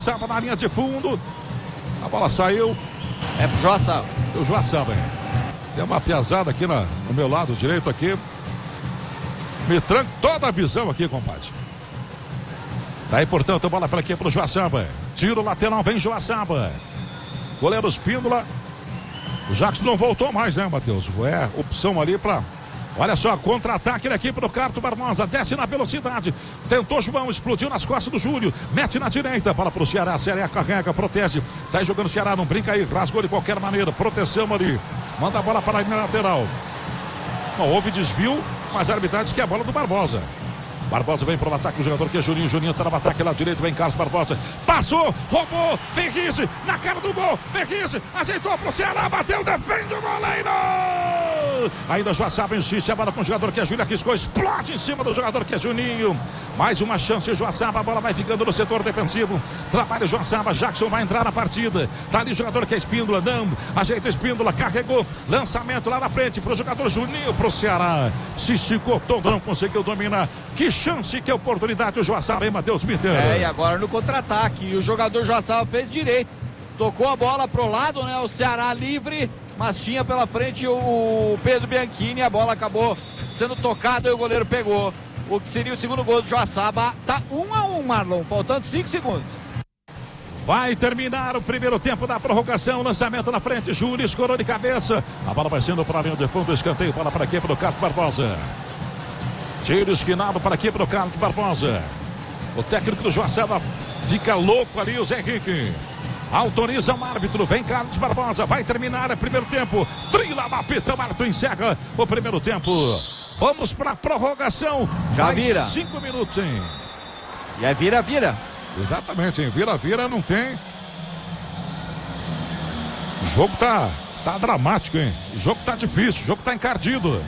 Saba na linha de fundo. A bola saiu. É pro Joaçaba. O Joaçaba. Tem uma piazada aqui no meu lado direito aqui. Me tranca toda a visão aqui, compadre. Daí, portanto, a bola para aqui pro Joaçaba. Tiro lateral, vem Joaçaba. Goleiro Espíndola. O Jackson não voltou mais, né, Matheus? É opção ali para... Olha só, contra-ataque da equipe do Carlos Barbosa. Desce na velocidade. Tentou João, explodiu nas costas do Júlio. Mete na direita, bola pro Ceará. Ceará carrega, protege. Sai jogando o Ceará, não brinca aí. Rasgou de qualquer maneira. Proteção ali. Manda a bola para a linha lateral. Não houve desvio, mas a arbitragem diz que é a bola do Barbosa. Barbosa vem para o ataque, o jogador que é Juninho. Juninho está no ataque lá direito, vem Carlos Barbosa. Passou, roubou, vem Rizzi, na cara do gol, vem Rizzi, ajeitou para o Ceará, bateu, defende o goleiro. Ainda Joaçaba insiste, a bola com o jogador que é Júlio, arriscou, explode em cima do jogador que é Juninho. Mais uma chance, Joaçaba, a bola vai ficando no setor defensivo. Trabalha o Joaçaba, Jackson vai entrar na partida. Tá ali o jogador que é Espíndola, não, ajeita Espíndola, carregou, lançamento lá na frente para o jogador Juninho, para o Ceará. Se esticou todo, não conseguiu dominar. Que chance, que oportunidade o Joaçaba, hein, Matheus Mitter? E agora no contra-ataque. E o jogador Joaçaba fez direito. Tocou a bola pro lado, né? O Ceará livre, mas tinha pela frente o Pedro Bianchini. A bola acabou sendo tocada e o goleiro pegou. O que seria o segundo gol do Joaçaba. Tá 1-1, Marlon, faltando 5 segundos. Vai terminar o primeiro tempo da prorrogação. Lançamento na frente, Júlio escorou de cabeça. A bola vai sendo para a linha de fundo, escanteio, bola para aqui para o Carlos Barbosa. Tiro esquinado para aqui para o Carlos Barbosa. O técnico do Joaçaba fica louco ali, o Zé Henrique. Autoriza o árbitro, vem Carlos Barbosa, vai terminar o primeiro tempo. Trila uma pita, o árbitro encerra o primeiro tempo. Vamos para a prorrogação. Já mais vira. 5 minutos, hein? E é vira. Exatamente, hein? Vira, não tem. O jogo tá dramático, hein? O jogo tá difícil, o jogo tá encardido.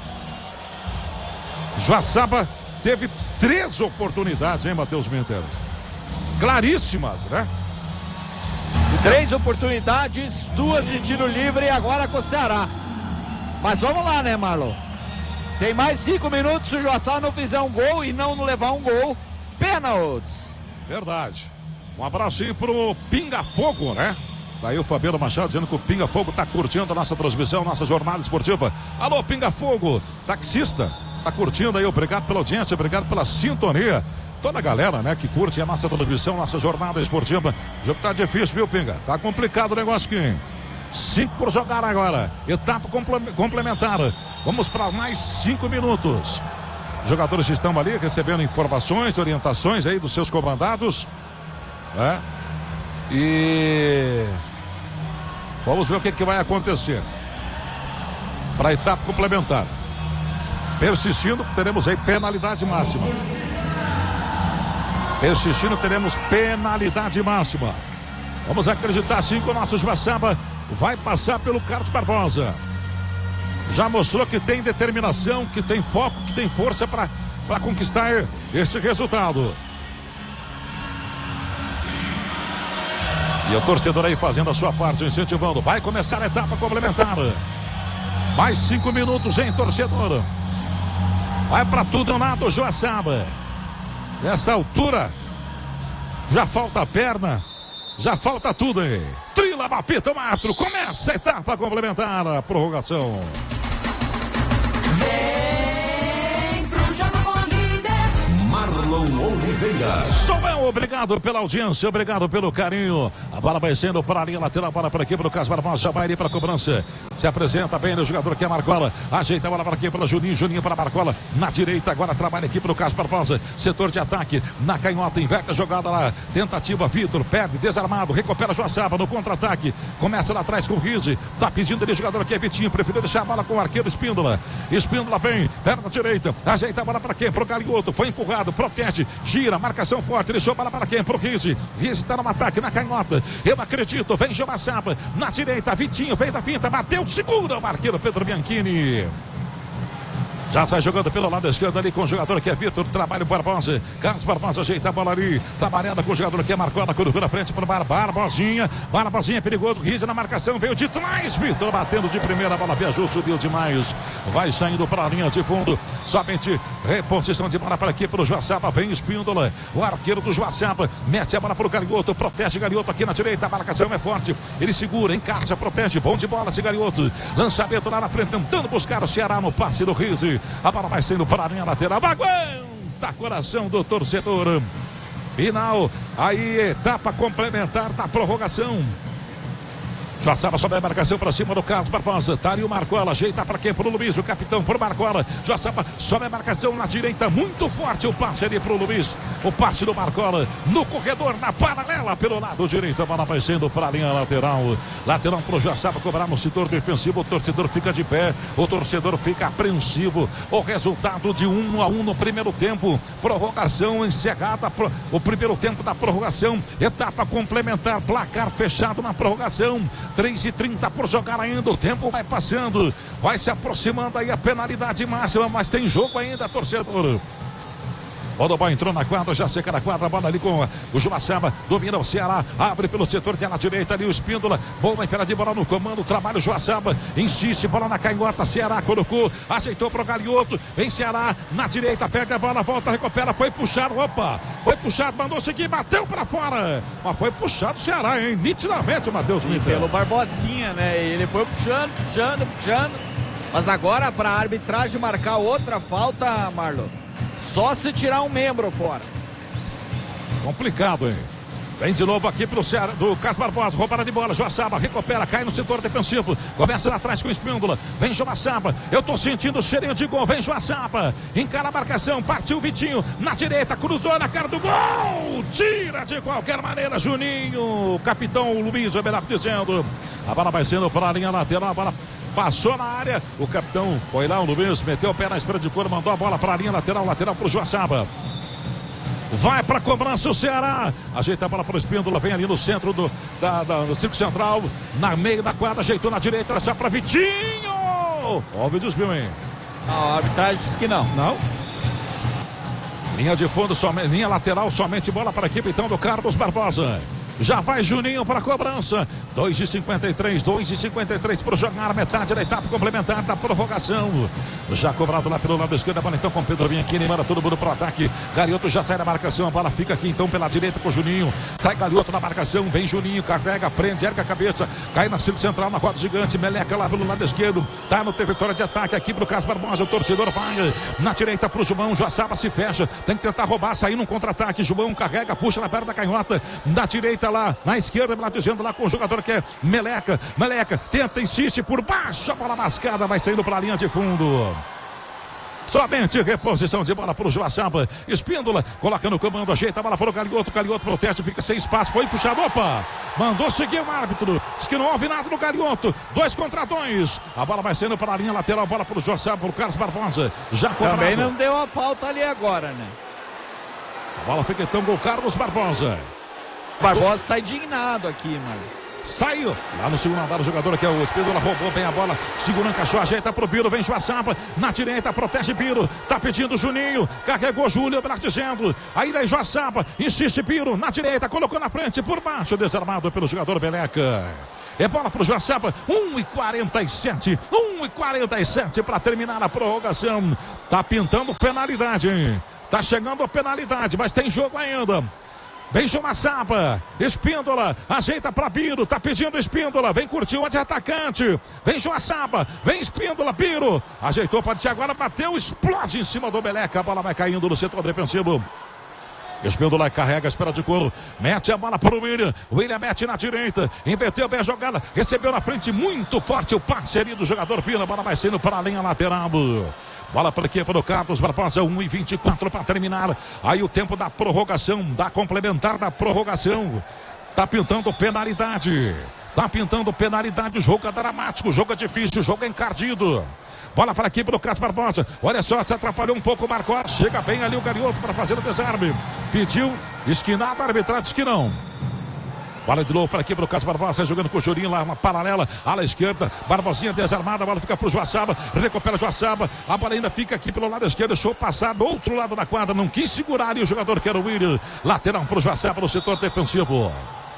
Joaçaba teve 3 oportunidades, hein, Matheus Mitter? Claríssimas, né? 3 oportunidades, 2 de tiro livre, agora com o Ceará. Mas vamos lá, né, Marlon? Tem mais 5 minutos, se o Joaçaba não fizer um gol e não levar um gol, pênaltis. Verdade. Um abraço aí pro Pinga Fogo, né? Daí o Fabiano Machado dizendo que o Pinga Fogo tá curtindo a nossa transmissão, nossa jornada esportiva. Alô, Pinga Fogo, taxista, tá curtindo aí, obrigado pela audiência, obrigado pela sintonia. Toda a galera, né, que curte a nossa transmissão, nossa jornada esportiva. O jogo tá difícil, viu, Pinga? Tá complicado o negócio aqui. 5 por jogar agora. Etapa complementar. Vamos para mais 5 minutos. Os jogadores estão ali recebendo informações, orientações aí dos seus comandados. Né? E vamos ver o que vai acontecer para a etapa complementar. Persistindo, teremos aí penalidade máxima. Persistindo, teremos penalidade máxima. Vamos acreditar sim que o nosso Joaçaba vai passar pelo Carlos Barbosa. Já mostrou que tem determinação, que tem foco, que tem força para conquistar esse resultado. E o torcedor aí fazendo a sua parte, incentivando. Vai começar a etapa complementar. Mais 5 minutos, hein, torcedor? Vai para tudo ou nada o Joaçaba. Nessa altura, já falta a perna, já falta tudo aí. Trila, apita o árbitro, começa a etapa complementar, a prorrogação. Vem pro jogo com a líder, Marlon Oliveira. Sou eu, obrigado pela audiência, obrigado pelo carinho. A bola vai sendo para a linha lateral, bola para aqui para o Carlos Barbosa, já vai ali para a cobrança. Se apresenta bem o jogador que é Marcola, ajeita a bola para aqui para Juninho, Juninho para Marcola, na direita agora trabalha aqui para o Carlos Barbosa, setor de ataque, na canhota, inverte a jogada lá, tentativa, Vitor, perde, desarmado, recupera Joaçaba no contra-ataque, começa lá atrás com o Rizzi, tá pedindo ali o jogador que é Vitinho, preferiu deixar a bola com o arqueiro Espíndola, Espíndola vem, perna direita, ajeita a bola para quem? Pro Galinhoto, foi empurrado, protege, gira, marcação forte, deixou a bola para quem? Pro Rizzi, Rizzi tá no ataque, na canhota, eu acredito, vem Joaçaba, na direita, Vitinho fez a finta, bateu, segura o arqueiro Pedro Bianchini. Já sai jogando pelo lado esquerdo ali com o jogador que é Vitor. Trabalha o Barbosa. Carlos Barbosa ajeita a bola ali. Trabalhada com o jogador que é Marcola. Colocou na frente para o Barbosinha. Barbosinha perigoso. Risa na marcação. Veio de trás. Vitor batendo de primeira. A bola viajou. Subiu demais. Vai saindo para a linha de fundo. Somente reposição de bola para aqui para o Joaçaba. Vem Espíndola. O arqueiro do Joaçaba. Mete a bola para o Galioto. Protege Galioto aqui na direita. A marcação é forte. Ele segura, encaixa, protege. Bom de bola esse Galioto. Lançamento lá na frente. Tentando buscar o Ceará no passe do Rise. A bola vai saindo para a linha lateral. Aguenta coração do torcedor. Final. Aí, etapa complementar da prorrogação. Joaçaba sobe a marcação para cima do Carlos Barbosa. Tá ali o Marcola. Ajeita para quem? Pro Luiz. O capitão pro Marcola. Joaçaba sobe a marcação na direita. Muito forte o passe ali pro Luiz. O passe do Marcola no corredor, na paralela pelo lado direito. A bola vai sendo para a linha lateral. Lateral pro Joaçaba cobrar no setor defensivo. O torcedor fica de pé. O torcedor fica apreensivo. O resultado de 1-1 no primeiro tempo. Prorrogação encerrada. O primeiro tempo da prorrogação. Etapa complementar. Placar fechado na prorrogação. 3:30 por jogar ainda, o tempo vai passando, vai se aproximando aí a penalidade máxima, mas tem jogo ainda, torcedor. Bodobó entrou na quadra, já seca na quadra, a bola ali com o Joaçaba, domina o Ceará, abre pelo setor, tem na direita ali o Espíndola, boa enfiada de bola no comando, trabalha o Joaçaba, insiste, bola na canhota, Ceará colocou, ajeitou pro Galioto, vem Ceará, na direita, pega a bola, volta, recupera, foi puxado, opa, foi puxado, mandou seguir, bateu pra fora, mas foi puxado o Ceará, hein, nitidamente o Matheus E pelo Barbosinha, né, ele foi puxando, mas agora pra arbitragem marcar outra falta, Marlon, só se tirar um membro fora. Complicado, hein? Vem de novo aqui pro Ceará, do Carlos Barbosa, roubada de bola, Joaçaba recupera, cai no setor defensivo, começa lá atrás com o Espíndola, vem Joaçaba, eu tô sentindo o cheirinho de gol, vem Joaçaba, encara a marcação, partiu o Vitinho, na direita, cruzou na cara do gol, tira de qualquer maneira, Juninho, capitão Luiz Roberto dizendo, a bola vai sendo para a linha lateral, a bola passou na área, o capitão foi lá, o Luiz meteu o pé na esfera de couro, mandou a bola para a linha lateral pro Joaçaba. Vai para a cobrança o Ceará. Ajeita a bola para o Espíndola. Vem ali no centro do Círculo Central. Na meio da quadra. Ajeitou na direita. Já para Vitinho. Óbvio desvio, hein? A arbitragem disse que não. Não? Linha de fundo, somente, linha lateral. Somente bola para a equipe então do Carlos Barbosa. Já vai Juninho para a cobrança. 2:53 para jogar metade da etapa complementar da prorrogação. Já cobrado lá pelo lado esquerdo. A bola então com Pedro Bianchini. Manda todo mundo para o ataque. Galioto já sai da marcação. A bola fica aqui então pela direita com o Juninho. Sai Galioto na marcação. Vem Juninho. Carrega, prende, erga a cabeça. Cai na círculo central na roda gigante. Meleca lá pelo lado esquerdo. Tá no território de ataque aqui pro Carlos Barbosa. O torcedor vai na direita pro João. Joaçaba se fecha. Tem que tentar roubar. Sair num contra-ataque. João carrega, puxa na perna da canhota. Na direita lá, na esquerda, lá dizendo lá com o jogador que é Meleca, tenta, insiste por baixo, a bola mascada, vai saindo para a linha de fundo. Somente reposição de bola para o Joaçaba. Espíndola coloca no comando, ajeita a bola para o Galioto. Galioto protege, fica sem espaço, foi puxado. Opa! Mandou seguir o árbitro. Diz que não houve nada no Galioto. 2 contra 2. A bola vai saindo para a linha lateral, bola para o Joaçaba, para o Carlos Barbosa. Já cobrado. Também não deu a falta ali agora, né? A bola fica então com o Carlos Barbosa. Barbosa está indignado aqui, mano. Saiu lá no segundo andar o jogador que é o Espíndola, roubou bem a bola, segurando, encaixou, ajeita pro Biro, vem Joaçaba, na direita, protege Biro, tá pedindo Juninho, carregou Júlio, dizendo, aí daí Joaçaba, insiste Biro, na direita, colocou na frente, por baixo, desarmado pelo jogador Meleca. É bola pro Joaçaba, 1:47 para terminar a prorrogação. Tá pintando penalidade, hein? Tá chegando a penalidade, mas tem jogo ainda. Vem Joaçaba, Espíndola, ajeita para Biro, tá pedindo Espíndola, vem curtir o atacante, vem Joaçaba, vem Espíndola, Biro, ajeitou para Thiago, agora bateu, explode em cima do Meleca, a bola vai caindo no setor defensivo. Espíndola carrega, espera de couro, mete a bola para o William mete na direita, inverteu bem a jogada, recebeu na frente, muito forte o passe ali do jogador Pina, a bola vai saindo para a linha lateral. Bola para aqui para o Carlos Barbosa, 1:24 para terminar. Aí o tempo da prorrogação, da complementar da prorrogação. Tá pintando penalidade. O jogo é dramático, o jogo é difícil, o jogo é encardido. Bola para aqui para o Carlos Barbosa. Olha só, se atrapalhou um pouco o Marcos. Chega bem ali o Galioto para fazer o desarme. Pediu esquinado, a arbitragem diz que não. Bola de novo para aqui para o Carlos Barbosa, jogando com o Juninho lá na paralela, ala esquerda, Barbosinha desarmada, a bola fica para o Joaçaba, recupera o Joaçaba, a bola ainda fica aqui pelo lado esquerdo, deixou passar do outro lado da quadra, não quis segurar ali o jogador que era o William, lateral para o Joaçaba no setor defensivo.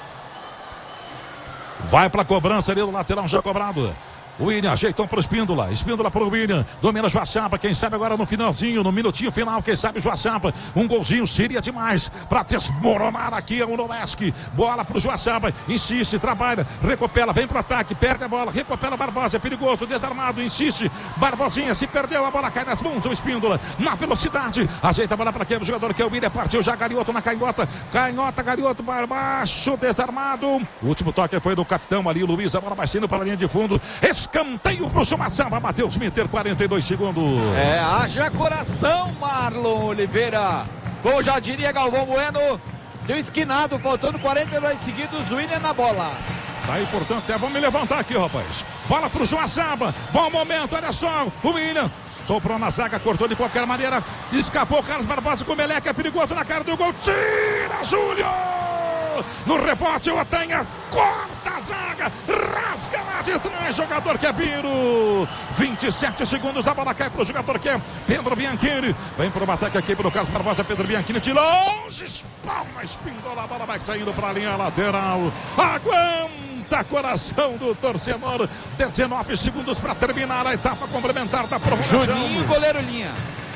Vai para a cobrança ali do lateral já cobrado. O William ajeitou para o Espíndola. Espíndola para o William. Domina o Joaçaba. Quem sabe agora no finalzinho, no minutinho final. Quem sabe o Joaçaba. Um golzinho seria demais para desmoronar aqui o Noleski. Bola para o Joaçaba. Insiste, trabalha, recupera, vem para o ataque. Perde a bola, recupera Barbosa. É perigoso, desarmado, insiste. Barbosinha se perdeu. A bola cai nas mãos do Espíndola. Na velocidade. Ajeita a bola para quem? O jogador que é o William. Partiu já Garioto na canhota. Canhota, Garioto para baixo. Desarmado. O último toque foi do capitão ali, Luiz. A bola vai saindo para a linha de fundo. Escanteio pro Joaçaba, Matheus Mitter, 42 segundos. Haja coração, Marlon Oliveira. Como já diria Galvão Bueno, deu esquinado, faltando 42 seguidos, William na bola. Tá aí, portanto, vamos me levantar aqui, rapaz. Bola pro Joaçaba, bom momento, olha só, o William soprou na zaga, cortou de qualquer maneira, escapou Carlos Barbosa com o Meleque, é perigoso na cara do gol, tira, Júlio! No rebote, o Otanha corta a zaga, rasga lá de trás, jogador que é Biro. 27 segundos, a bola cai pro jogador que é Pedro Bianchini. Vem pro ataque aqui pro Carlos Barbosa, Pedro Bianchini de longe, espalma, espindola, a bola vai saindo pra linha lateral. Aguenta coração do torcedor. 19 segundos para terminar a etapa complementar da prorrogação. Juninho, goleiro linha.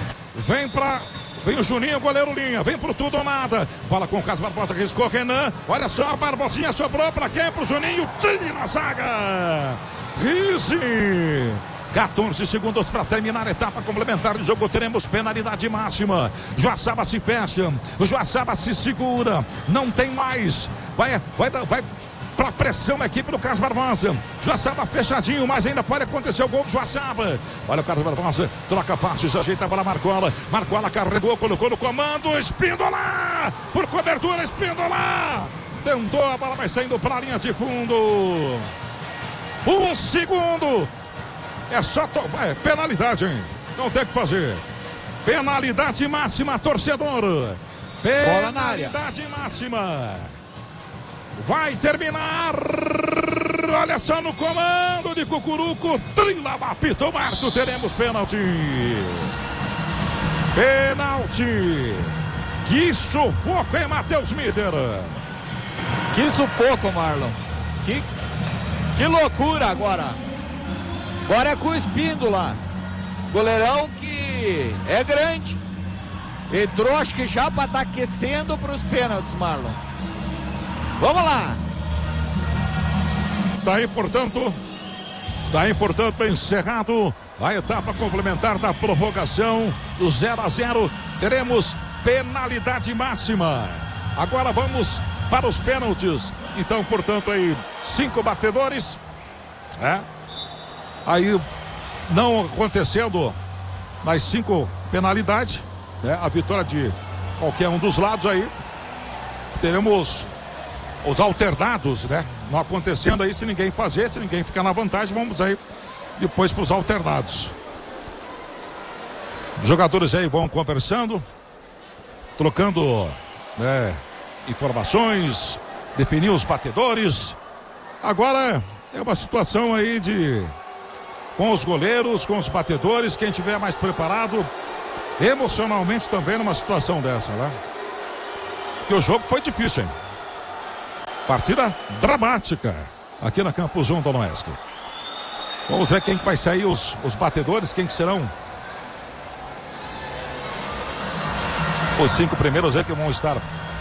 Vem o Juninho, goleiro linha, vem pro tudo ou nada. Bola com o Carlos Barbosa, riscou Renan. Olha só, a Barbosinha sobrou pra quem? Pro Juninho, tira na zaga. Rise. 14 segundos para terminar a etapa complementar de jogo. Teremos penalidade máxima. Joaçaba se fecha, o Joaçaba se segura. Não tem mais. Vai para pressão a equipe do Carlos Barbosa. Joaçaba fechadinho, mas ainda pode acontecer o gol do Joaçaba. Olha o Carlos Barbosa, troca passes, ajeita a bola, Marcola. Marcola carregou, colocou no comando. Espíndola! Por cobertura, Espíndola! Tentou, a bola vai saindo para a linha de fundo. 1 segundo. É só penalidade, hein? Não tem o que fazer. Penalidade máxima, torcedor. Penalidade máxima. Vai terminar. Olha só no comando de Cucuruco. Trila, apita o Marco. Teremos pênalti. Pênalti. Que sufoco, hein, Matheus Mitter? Que sufoco, Marlon. Que loucura agora. Agora é com o Espíndola. Goleirão que é grande. Entrou, acho que já para estar aquecendo para os pênaltis, Marlon. Vamos lá. Daí, portanto, encerrado a etapa complementar da prorrogação do 0-0. Teremos penalidade máxima. Agora vamos para os pênaltis. Então, portanto, aí 5 batedores. Aí não acontecendo mais 5 penalidades, a vitória de qualquer um dos lados aí. Teremos os alternados, não acontecendo aí, se ninguém fazer, se ninguém ficar na vantagem, vamos aí depois para os alternados. Os jogadores aí vão conversando, trocando informações, definir os batedores. Agora é uma situação aí com os goleiros, com os batedores, quem tiver mais preparado emocionalmente também numa situação dessa, Porque o jogo foi difícil, hein? Partida dramática aqui na Campus 1 do Noleski. Vamos ver quem que vai sair os batedores, quem que serão os 5 primeiros aí que vão estar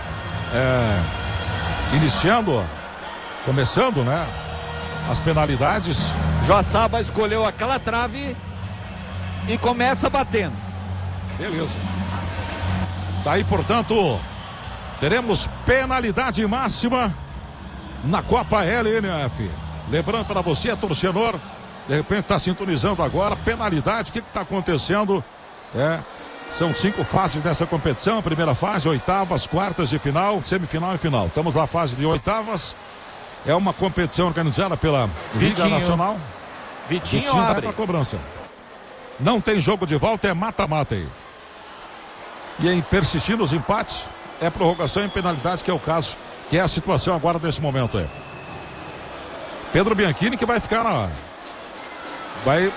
começando, as penalidades. Joaçaba escolheu aquela trave e começa batendo. Beleza. Daí, portanto, teremos penalidade máxima na Copa LNF. Lembrando para você, torcedor, de repente está sintonizando agora, penalidade, o que está acontecendo? São 5 fases dessa competição. A primeira fase, oitavas, quartas de final, semifinal e final. Estamos na fase de oitavas. É uma competição organizada pela Liga Nacional. Vitinho vai abre para a cobrança. Não tem jogo de volta, é mata-mata aí. E em persistindo os empates, é prorrogação e penalidade, que é o caso que é a situação agora nesse momento aí. Pedro Bianchini que vai ficar vai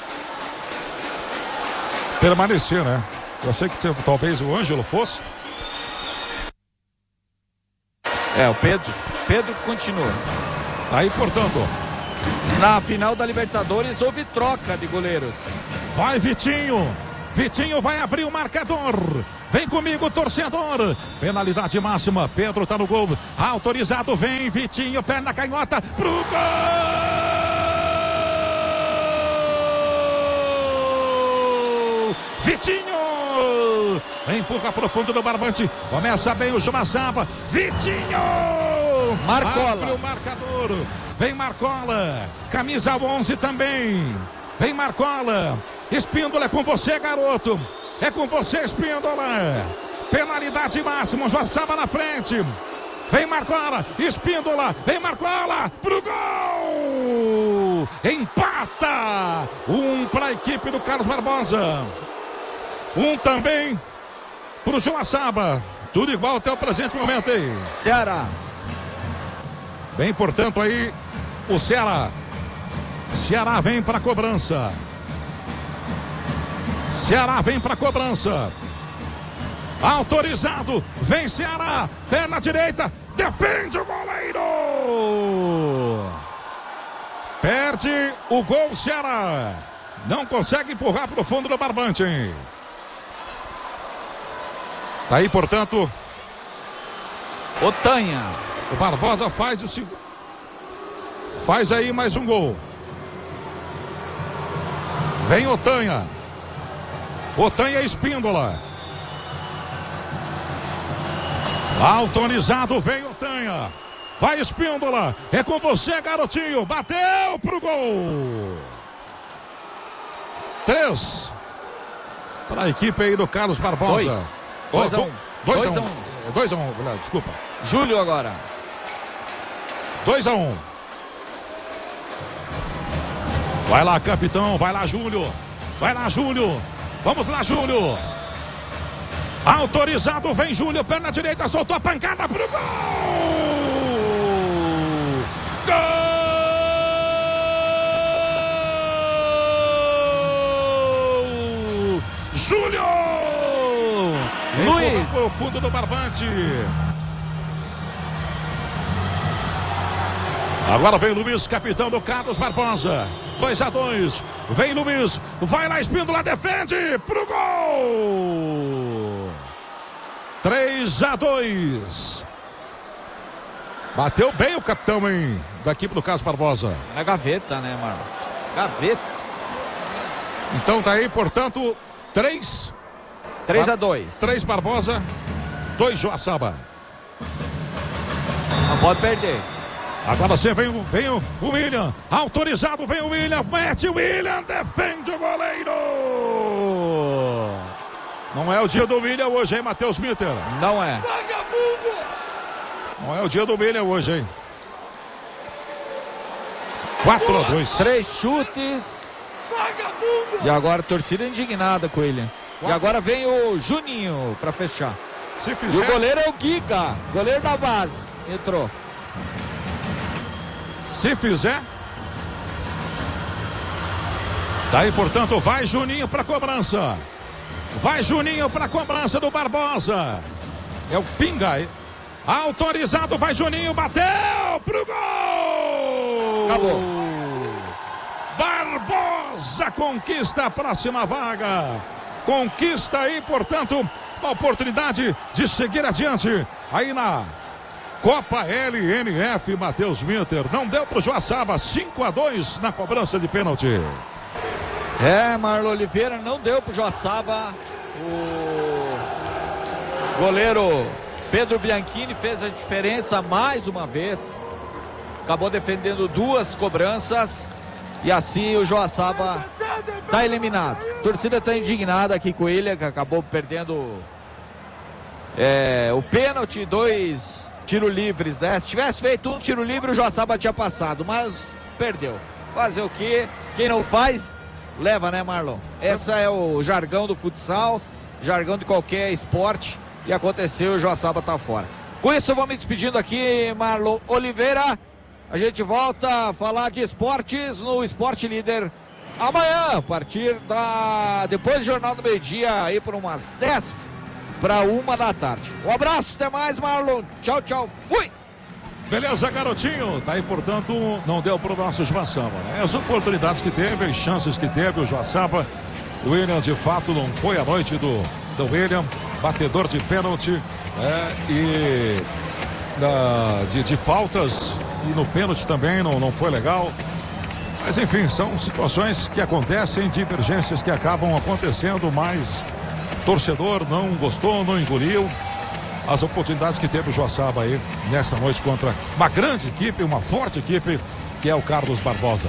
permanecer, né? Eu sei que talvez o Ângelo fosse. O Pedro continua. Aí, portanto, na final da Libertadores houve troca de goleiros. vai Vitinho. Vitinho vai abrir o marcador. Vem comigo, torcedor. Penalidade máxima. Pedro tá no gol. Autorizado. Vem Vitinho. Perna canhota pro gol. Vitinho. Empurra pro fundo do barbante. Começa bem o Joaçaba. Vitinho. Marcola. Abre o marcador. Vem Marcola. Camisa 11 também. Vem Marcola. Espíndola é com você, garoto. É com você, Espíndola. Penalidade máxima. Joaçaba na frente. Vem Marcola. Espíndola. Vem Marcola. Pro gol. Empata. Um para a equipe do Carlos Barbosa. Um também pro Joaçaba. Tudo igual até o presente momento aí. Ceará. Vem, portanto, aí o Ceará. Ceará vem para a cobrança. Ceará vem para a cobrança. Autorizado. Vem Ceará. Perna direita. Defende o goleiro. Perde o gol Ceará. Não consegue empurrar para o fundo do barbante, hein? Tá aí, portanto, Otanha. o Barbosa faz o segundo. Faz aí mais um gol. Vem Otanha. Otanha Espíndola. Autorizado, vem Otanha. Vai Espíndola. É com você, garotinho. Bateu pro gol. 3 para a equipe aí do Carlos Barbosa. 2 a 1. 2 a 1. 2 a 1, desculpa. Júlio agora. 2 a 1. Vai lá, capitão. Vai lá, Júlio. Vai lá, Júlio. Vamos lá, Júlio. Autorizado, vem Júlio. Perna direita, soltou a pancada pro gol. Gol! Júlio! Luiz. Pro fundo do barbante. Agora vem Luiz, capitão do Carlos Barbosa. 2 a 2. Vem Luiz. Vai lá, Espíndola, defende pro gol. 3 a 2. Bateu bem o capitão, hein, da equipe do Carlos Barbosa. Na gaveta, né, Marlon? Gaveta. Então tá aí, portanto, 3 a 2. 3 Barbosa, 2 Joaçaba. Não pode perder. Agora sim vem o William. Autorizado, vem o William. Mete o William, defende o goleiro. Não é o dia do William hoje, hein, Matheus Mitter? Não é. Não é o dia do William hoje, hein? 4 a 2. 3 chutes. E agora a torcida indignada com ele. E agora vem o Juninho pra fechar. Se E o fizer, goleiro é o Giga, goleiro da base. Entrou. se fizer. Daí, portanto, vai Juninho pra cobrança. Vai Juninho pra cobrança do Barbosa. É o Pinga. Autorizado, vai Juninho, bateu pro gol. Acabou. Barbosa conquista a próxima vaga. Conquista aí, portanto, a oportunidade de seguir adiante aí na Copa LNF. Matheus Mitter não deu pro Joaçaba. 5 a 2 na cobrança de pênalti. Marlon Oliveira não deu pro Joaçaba. O goleiro Pedro Bianchini fez a diferença mais uma vez. Acabou defendendo 2 cobranças. E assim o Joaçaba está eliminado. A torcida está indignada aqui com ele, que acabou perdendo o pênalti, 2 tiros livres, né? Se tivesse feito um tiro livre, o Joaçaba tinha passado, mas perdeu. Fazer o quê? Quem não faz, leva, né, Marlon? Esse é o jargão do futsal, jargão de qualquer esporte. E aconteceu, o Joaçaba está fora. Com isso eu vou me despedindo aqui, Marlon Oliveira. A gente volta a falar de esportes no Esporte Líder amanhã, a partir depois do Jornal do Meio-Dia, aí por umas 10 para 1 da tarde. Um abraço, até mais, Marlon. Tchau, tchau. Fui! Beleza, garotinho. Tá aí, portanto, não deu pro nosso Joaçaba, né? As oportunidades que teve, as chances que teve o Joaçaba. O William, de fato, não foi a noite do William, batedor de pênalti, de faltas, e no pênalti também não foi legal. Mas enfim, são situações que acontecem, divergências que acabam acontecendo, mas torcedor não gostou, não engoliu as oportunidades que teve o Joaçaba aí nessa noite contra uma grande equipe, uma forte equipe, que é o Carlos Barbosa.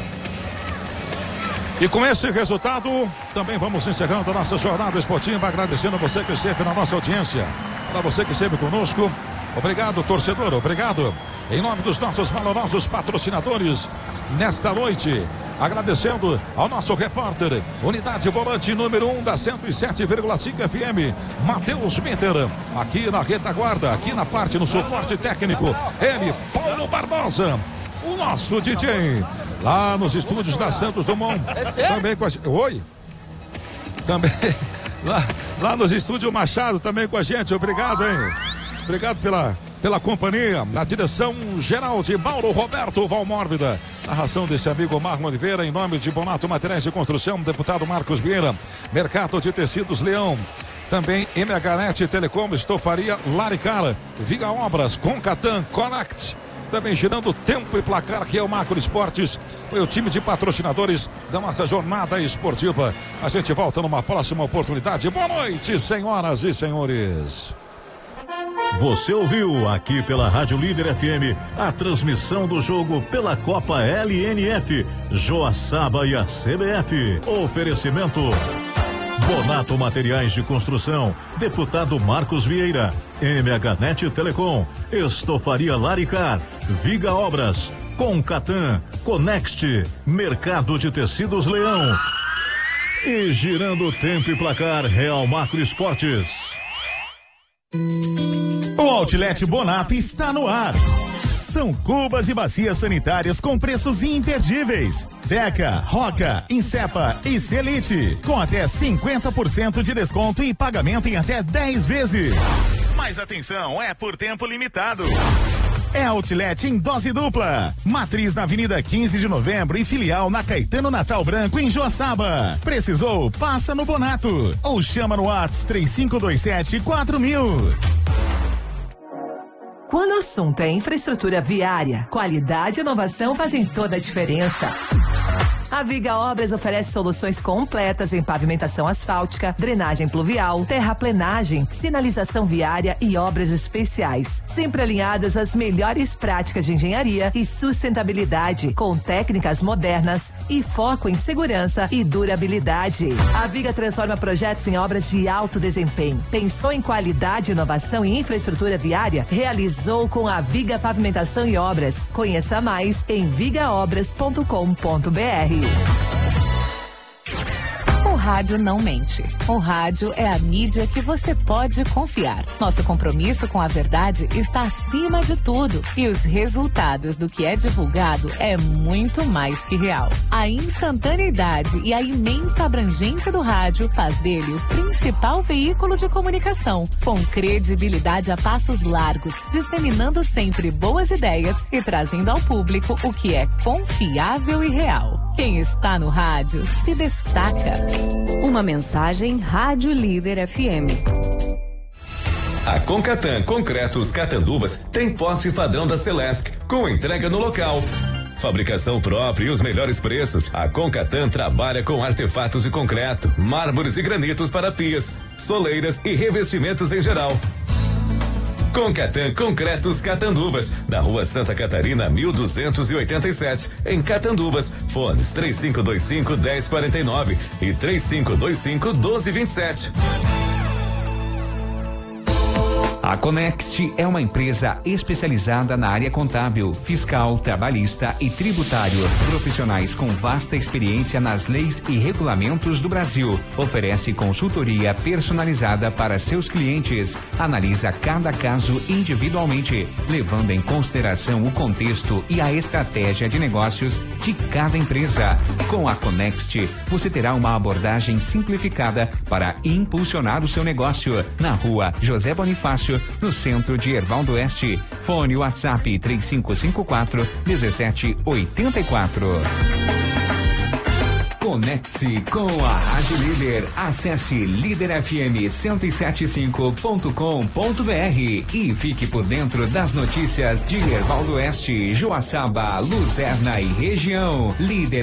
E com esse resultado, também vamos encerrando a nossa jornada esportiva, agradecendo a você que esteve na nossa audiência, para você que esteve conosco. Obrigado, torcedor, obrigado. Em nome dos nossos valorosos patrocinadores, nesta noite, agradecendo ao nosso repórter, unidade volante número 1 da 107,5 FM, Matheus Mitter, aqui na retaguarda, aqui na parte, no suporte técnico, ele, Paulo Barbosa, o nosso DJ, lá nos estúdios da Santos Dumont, também com a gente. Oi? Também, lá nos estúdios Machado, também com a gente, obrigado, hein? Obrigado pela companhia, na direção geral de Mauro Roberto Valmórbida, narração desse amigo Marlon Oliveira, em nome de Bonato Materiais de Construção, deputado Marcos Vieira, Mercado de Tecidos Leão, também MHNet Telecom, Estofaria Laricar, Viga Obras, Concatan, Connect, também girando tempo e placar, que é o Macro Esportes, foi o time de patrocinadores da nossa jornada esportiva. A gente volta numa próxima oportunidade. Boa noite, senhoras e senhores. Você ouviu aqui pela Rádio Líder FM a transmissão do jogo pela Copa LNF, Joaçaba e a CBF. Oferecimento Bonato Materiais de Construção, deputado Marcos Vieira, MHNet Telecom, Estofaria Laricar, Viga Obras, Concatan, Conext, Mercado de Tecidos Leão. E girando tempo e placar, Real Macro Esportes. O Outlet Bonato está no ar. São cubas e bacias sanitárias com preços imperdíveis. Deca, Roca, Insepa e Celite, com até 50% de desconto e pagamento em até 10 vezes. Mas atenção, é por tempo limitado. É Outlet em dose dupla. Matriz na Avenida 15 de Novembro e filial na Caetano Natal Branco, em Joaçaba. Precisou? Passa no Bonato. Ou chama no WhatsApp 3527-4000. Quando o assunto é infraestrutura viária, qualidade e inovação fazem toda a diferença. A Viga Obras oferece soluções completas em pavimentação asfáltica, drenagem pluvial, terraplenagem, sinalização viária e obras especiais, sempre alinhadas às melhores práticas de engenharia e sustentabilidade, com técnicas modernas e foco em segurança e durabilidade. A Viga transforma projetos em obras de alto desempenho. Pensou em qualidade, inovação e infraestrutura viária? Realizou com a Viga Pavimentação e Obras. Conheça mais em vigaobras.com.br. O rádio não mente. O rádio é a mídia que você pode confiar. Nosso compromisso com a verdade está acima de tudo. E os resultados do que é divulgado é muito mais que real. A instantaneidade e a imensa abrangência do rádio faz dele o principal veículo de comunicação, com credibilidade a passos largos, disseminando sempre boas ideias e trazendo ao público o que é confiável e real. Quem está no rádio se destaca. Uma mensagem Rádio Líder FM. A Concatan Concretos Catanduvas tem poste padrão da Celesc, com entrega no local. Fabricação própria e os melhores preços. A Concatan trabalha com artefatos de concreto, mármores e granitos para pias, soleiras e revestimentos em geral. Concatan Concretos Catanduvas, da Rua Santa Catarina, 1287, em Catanduvas. Fones 3525-1049 e 3525-1227. A Conext é uma empresa especializada na área contábil, fiscal, trabalhista e tributário. Profissionais com vasta experiência nas leis e regulamentos do Brasil. Oferece consultoria personalizada para seus clientes. Analisa cada caso individualmente, levando em consideração o contexto e a estratégia de negócios de cada empresa. Com a Conext, você terá uma abordagem simplificada para impulsionar o seu negócio. Na rua José Bonifácio, no centro de Erval do Oeste. Fone WhatsApp 3554-1784. Conecte-se com a Rádio Líder. Acesse liderfm1075.com.br e fique por dentro das notícias de Erval do Oeste, Joaçaba, Luzerna e região.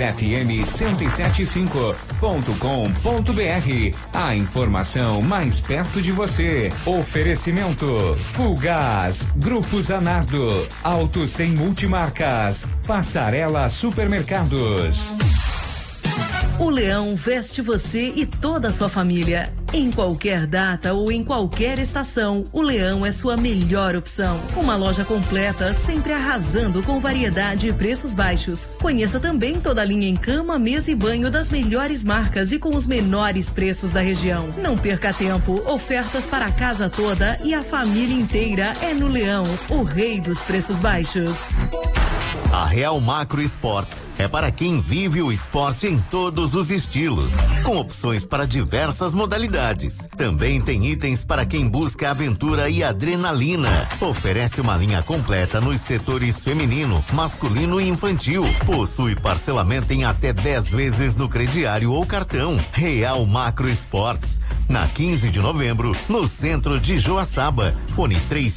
liderfm1075.com.br. A informação mais perto de você. Oferecimento Fulgaz, Grupo Zanardo, Auto Sem Multimarcas, Passarela Supermercados. O Leão veste você e toda a sua família. Em qualquer data ou em qualquer estação, o Leão é sua melhor opção. Uma loja completa, sempre arrasando com variedade e preços baixos. Conheça também toda a linha em cama, mesa e banho das melhores marcas e com os menores preços da região. Não perca tempo, ofertas para a casa toda e a família inteira é no Leão, o rei dos preços baixos. A Real Macro Esportes é para quem vive o esporte em todos os estilos, com opções para diversas modalidades. Também tem itens para quem busca aventura e adrenalina. Oferece uma linha completa nos setores feminino, masculino e infantil. Possui parcelamento em até 10 vezes no crediário ou cartão. Real Macro Esportes, na 15 de novembro, no centro de Joaçaba. Fone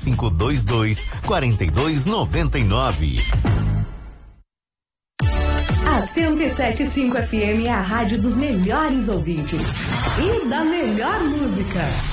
3522-4299. A 107.5 FM é a rádio dos melhores ouvintes e da melhor música.